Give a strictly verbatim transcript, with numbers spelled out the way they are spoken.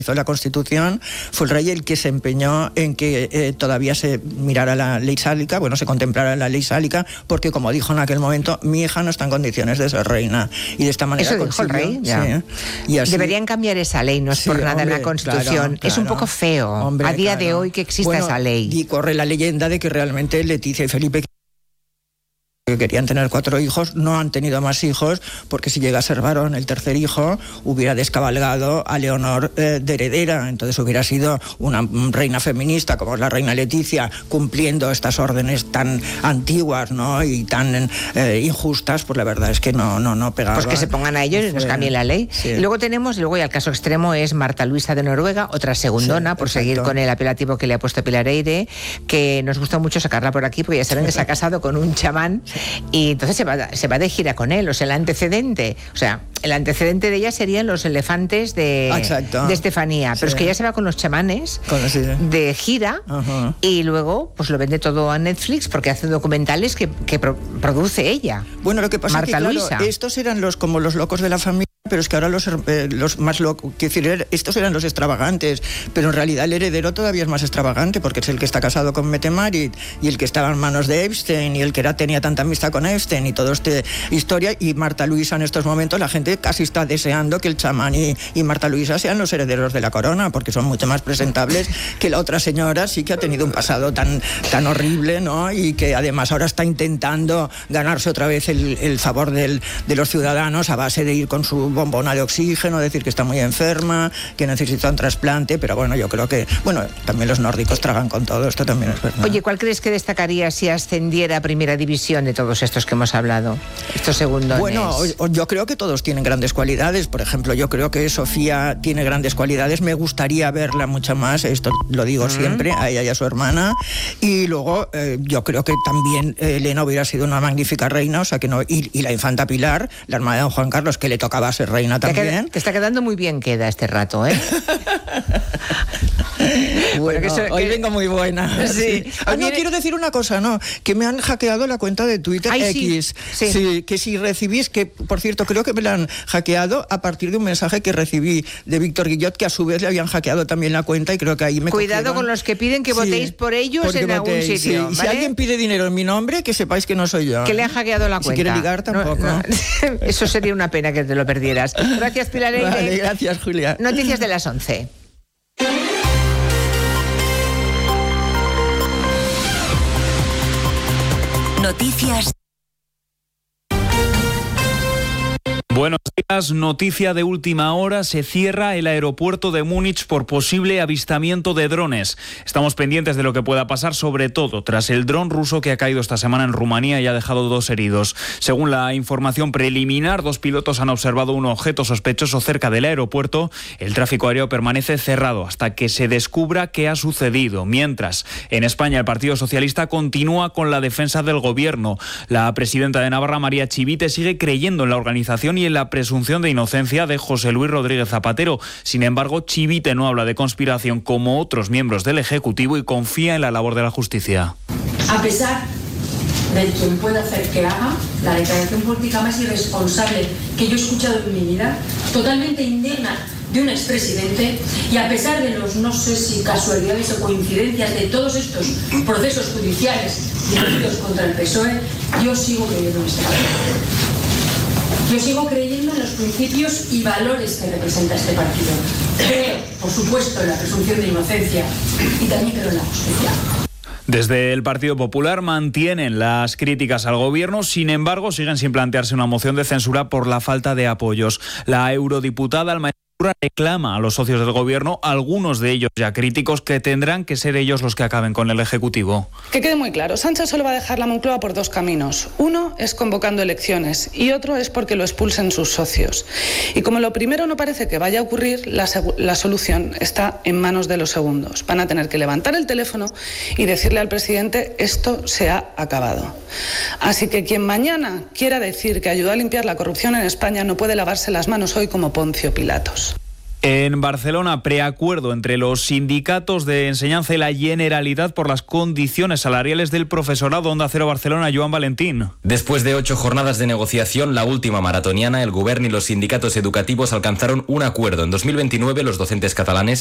hizo la Constitución, fue el rey el que se empeñó en que eh, todavía se mirara la ley sálica, bueno, se contemplara la ley sálica, porque como dijo en aquel momento, mi hija no está en condiciones de ser reina. Y de esta manera ¿Eso dijo el rey? Ya. Sí, y así, deberían cambiar esa ley, no es sí, por nada hombre, en la Constitución. Claro, es un claro, poco feo hombre, a día claro. de hoy que exista bueno, esa ley. Y corre la leyenda de que realmente Leticia y Felipe, que querían tener cuatro hijos, no han tenido más hijos, porque si llega a ser varón el tercer hijo, hubiera descabalgado a Leonor eh, de heredera. Entonces hubiera sido una reina feminista como es la reina Leticia, cumpliendo estas órdenes tan antiguas, ¿no? Y tan eh, injustas, pues la verdad es que no, no, no pegaba. Pues que se pongan a ellos y nos cambien la ley. Sí. Y luego tenemos, luego y al caso extremo es Marta Luisa de Noruega, otra segundona, Sí, por exacto. seguir con el apelativo que le ha puesto Pilar Eire, que nos gusta mucho sacarla por aquí, porque ya saben que se ha casado con un chamán y entonces se va, se va de gira con él. O sea, el antecedente, o sea, el antecedente de ella serían los elefantes de, Exacto. de Estefanía, pero Sí. es que ella se va con los chamanes Con así, sí. de gira. Ajá. Y luego pues lo vende todo a Netflix porque hace documentales que, que pro, produce ella. Bueno, lo que pasa Marta es que, claro, Luisa. estos eran los como los locos de la familia, pero es que ahora los, eh, los más locos, quiero decir, estos eran los extravagantes, pero en realidad el heredero todavía es más extravagante, porque es el que está casado con Mette-Marit y el que estaba en manos de Epstein y el que era, tenía tanta amistad con Epstein y todo este historia. Y Marta Luisa, en estos momentos la gente casi está deseando que el chamán y, y Marta Luisa sean los herederos de la corona, porque son mucho más presentables que la otra señora, sí que ha tenido un pasado tan, tan horrible, ¿no? Y que además ahora está intentando ganarse otra vez el, el favor del, de los ciudadanos a base de ir con su bombona de oxígeno, decir que está muy enferma, que necesita un trasplante. Pero bueno, yo creo que, bueno, también los nórdicos tragan con todo esto, también es verdad. Oye, ¿cuál crees que destacaría si ascendiera a primera división de todos estos que hemos hablado? Estos segundones. Bueno, yo creo que todos tienen grandes cualidades. Por ejemplo, yo creo que Sofía tiene grandes cualidades. Me gustaría verla mucho más, esto lo digo uh-huh. siempre, a ella y a su hermana. Y luego eh, yo creo que también eh, Elena hubiera sido una magnífica reina, o sea que no, y, y la infanta Pilar, la hermana de don Juan Carlos, que le tocaba ser reina te también. Queda, te está quedando muy bien queda este rato, ¿eh? Bueno, que eso, hoy que... vengo muy buena. Sí. Ah, no, quiero decir una cosa, no, que me han hackeado la cuenta de Twitter. Ay, X. Sí. Sí. Sí, que si recibís, que por cierto creo que me la han hackeado a partir de un mensaje que recibí de Víctor Guillot, que a su vez le habían hackeado también la cuenta, y creo que ahí me Cuidado cogieron. Con los que piden que votéis sí, por ellos en votéis, algún sitio. Sí. ¿Vale? Si alguien pide dinero en mi nombre, que sepáis que no soy yo. Que le han hackeado la si cuenta. Si quiere ligar, tampoco. No, no. Eso sería una pena que te lo perdieras. Gracias, Pilar Eire. Vale, gracias, Julia. Noticias de las once. Noticias. Buenos días, noticia de última hora, se cierra el aeropuerto de Múnich por posible avistamiento de drones. Estamos pendientes de lo que pueda pasar, sobre todo tras el dron ruso que ha caído esta semana en Rumanía y ha dejado dos heridos. Según la información preliminar, dos pilotos han observado un objeto sospechoso cerca del aeropuerto. El tráfico aéreo permanece cerrado hasta que se descubra qué ha sucedido. Mientras, en España el Partido Socialista continúa con la defensa del gobierno. La presidenta de Navarra, María Chivite, sigue creyendo en la organización y en la presunción de inocencia de José Luis Rodríguez Zapatero. Sin embargo, Chivite no habla de conspiración como otros miembros del Ejecutivo y confía en la labor de la justicia. A pesar de quien pueda hacer que haga, la declaración política más irresponsable que yo he escuchado en mi vida, totalmente indigna de un expresidente, y a pesar de los, no sé si casualidades o coincidencias de todos estos procesos judiciales dirigidos contra el P S O E, yo sigo creyendo en este partido. Yo sigo creyendo en los principios y valores que representa este partido. Creo, por supuesto, en la presunción de inocencia y también creo en la justicia. Desde el Partido Popular mantienen las críticas al gobierno, sin embargo, siguen sin plantearse una moción de censura por la falta de apoyos. La eurodiputada Alma reclama a los socios del gobierno, algunos de ellos ya críticos, que tendrán que ser ellos los que acaben con el Ejecutivo. Que quede muy claro, Sánchez solo va a dejar la Moncloa por dos caminos. Uno es convocando elecciones y otro es porque lo expulsen sus socios. Y como lo primero no parece que vaya a ocurrir, la, la solución está en manos de los segundos. Van a tener que levantar el teléfono y decirle al presidente: esto se ha acabado. Así que quien mañana quiera decir que ayudó a limpiar la corrupción en España no puede lavarse las manos hoy como Poncio Pilatos. En Barcelona, preacuerdo entre los sindicatos de enseñanza y la Generalitat por las condiciones salariales del profesorado. Onda Cero Barcelona, Joan Valentín. Después de ocho jornadas de negociación, la última maratoniana, el Govern y los sindicatos educativos alcanzaron un acuerdo. En dos mil veintinueve, los docentes catalanes